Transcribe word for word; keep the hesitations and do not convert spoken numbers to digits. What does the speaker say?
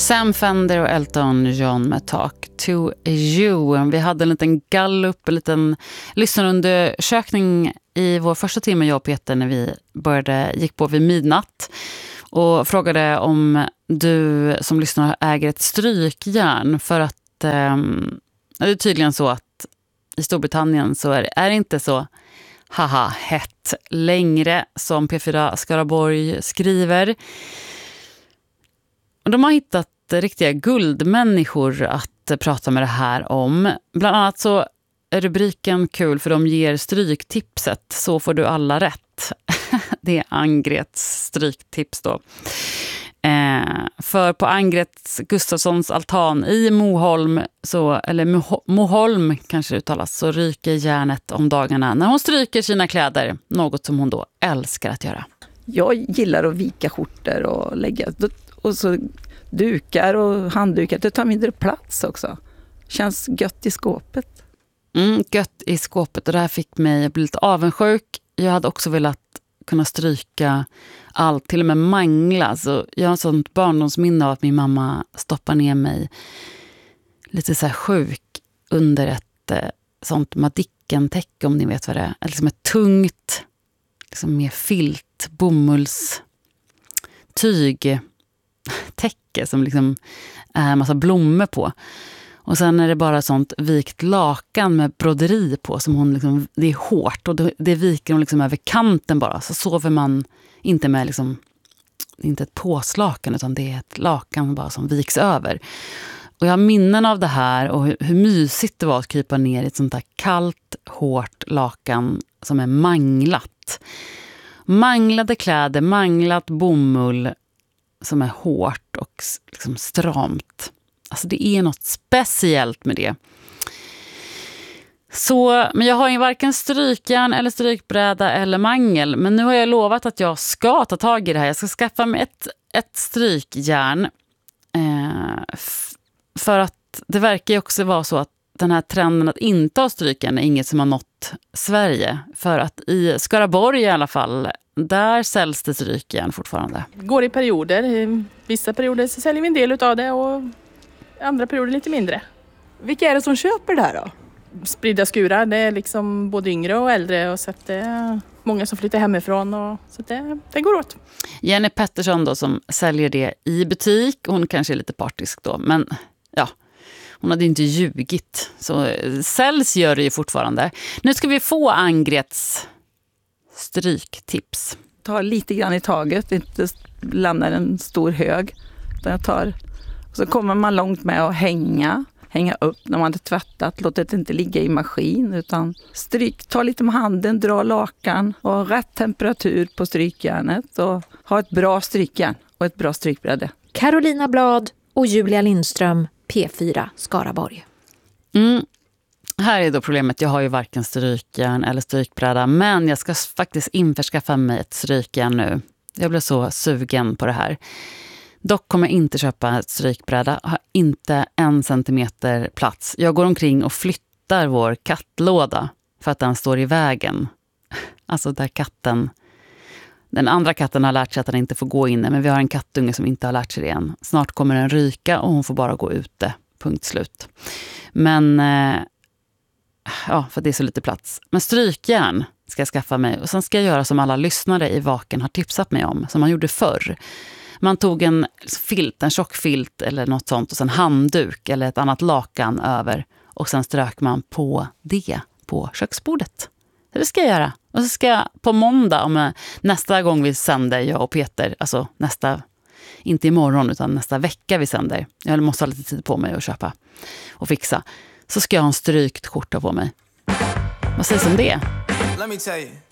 Sam Fender och Elton John med Talk to You. Vi hade en liten gallup, en liten lyssnarundersökning i vår första timme, jag och Peter, när vi började, gick på vid midnatt och frågade om du som lyssnar äger ett strykjärn, för att eh, det är tydligen så att i Storbritannien så är, är det inte så haha hett längre som P fyra Skaraborg skriver. Och de har hittat riktiga guldmänniskor att prata med det här om. Bland annat så är rubriken kul, för de ger stryktipset Så får du alla rätt. Det är Angrets stryktips då. Eh, för på Angrets Gustafssons altan i Moholm, så, eller Mo- Moholm kanske det uttalas, så ryker järnet om dagarna när hon stryker sina kläder. Något som hon då älskar att göra. Jag gillar att vika skjortor och lägga... Och så dukar och handdukar. Det tar mindre plats också. Känns gött i skåpet. Mm, gött i skåpet. Och det här fick mig att bli lite avundsjuk. Jag hade också velat kunna stryka allt, till och med mangla. Så jag har ett sånt barndomsminne av att min mamma stoppar ner mig lite så här sjuk under ett eh, sånt Madicken-täcke, om ni vet vad det är. Liksom ett tungt, liksom med filt, bomullstyg täcke som liksom är en massa blommor på. Och sen är det bara sånt vikt lakan med broderi på som hon liksom, det är hårt och det, det viker hon liksom över kanten bara. Så sover man inte med liksom, inte ett påslakan, utan det är ett lakan bara som viks över. Och jag har minnen av det här och hur, hur mysigt det var att krypa ner i ett sånt där kallt, hårt lakan som är manglat. Manglade kläder, manglat bomull som är hårt och liksom stramt. Alltså det är något speciellt med det. Så, men jag har ju varken strykjärn eller strykbräda eller mangel. Men nu har jag lovat att jag ska ta tag i det här. Jag ska skaffa mig ett, ett strykjärn. Eh, f- för att det verkar ju också vara så att den här trenden att inte ha strykjärn är inget som har nått Sverige. För att i Skaraborg i alla fall, där säljs det strykjärn fortfarande. Går i perioder. Vissa perioder så säljer vi en del av det och andra perioder lite mindre. Vilka är det som köper det här då? Spridda skurar, det är liksom både yngre och äldre, och så att det är många som flyttar hemifrån, och så att det, det går åt. Jenny Pettersson då, som säljer det i butik. Hon kanske är lite partisk då, men ja, hon hade inte ljugit. Så säljs gör det ju fortfarande. Nu ska vi få Angrets stryktips. Ta lite grann i taget, inte lämna en stor hög. Utan jag tar, och så kommer man långt med att hänga. Hänga upp när man har tvättat. Låt det inte ligga i maskin, utan stryk. Ta lite med handen, dra lakan och ha rätt temperatur på strykjärnet. Och ha ett bra strykjärn och ett bra strykbräde. Carolina Blad och Julia Lindström, P fyra Skaraborg. Mm. Här är då problemet, jag har ju varken strykjärn eller strykbräda, men jag ska faktiskt införskaffa mig ett strykjärn nu. Jag blev så sugen på det här. Dock kommer jag inte köpa ett strykbräda, har inte en centimeter plats. Jag går omkring och flyttar vår kattlåda för att den står i vägen. Alltså där katten, den andra katten har lärt sig att den inte får gå inne, men vi har en kattunge som inte har lärt sig det än. Snart kommer den ryka och hon får bara gå ute, punkt slut. Men ja, för det är så lite plats. Men strykjärn ska jag skaffa mig, och sen ska jag göra som alla lyssnare i Vaken har tipsat mig om, som man gjorde förr. Man tog en filt, en tjock filt eller något sånt, och sen handduk eller ett annat lakan över, och sen strök man på det på köksbordet. Det ska jag göra. Och så ska jag på måndag, om nästa gång vi sänder, jag och Peter, alltså nästa, inte imorgon utan nästa vecka vi sänder, jag måste ha lite tid på mig att köpa och fixa, så ska jag ha en strykt skjorta på mig. Vad sägs om det? Let me tell you.